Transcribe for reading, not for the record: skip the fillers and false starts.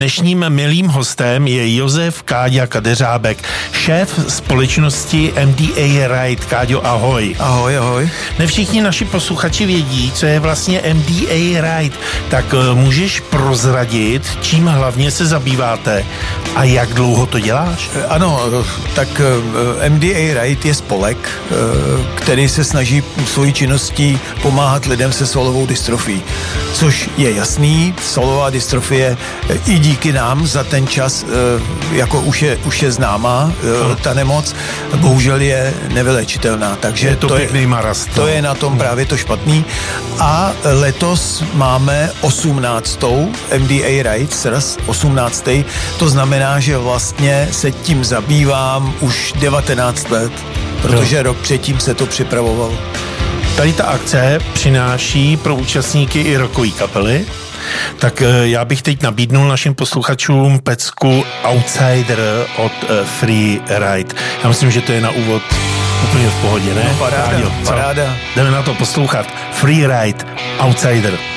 Dnešním milým hostem je Josef Káďa Kadeřábek, šéf společnosti MDA Ride. Káďo, ahoj. Ahoj, ahoj. Ne všichni naši posluchači vědí, co je vlastně MDA Ride. Tak můžeš prozradit, čím hlavně se zabýváte a jak dlouho to děláš? Ano, tak MDA Ride je spolek, který se snaží svojí činností pomáhat lidem se svalovou dystrofí. Což je jasný, svalová dystrofie i díky nám za ten čas, jako už je známá ta nemoc, bohužel je nevylečitelná. Takže je to pěkný marast. To je na tom právě to špatný. A letos máme 18. MDA Ride, 18. To znamená, že vlastně se tím zabývám už 19 let, protože rok předtím se to připravovalo. Tady ta akce přináší pro účastníky i rockové kapely. Tak já bych teď nabídnul našim posluchačům pecku Outsider od Free Ride. Já myslím, že to je na úvod úplně v pohodě, ne? No, paráda, paráda. Jdeme na to poslouchat. Free Ride, Outsider.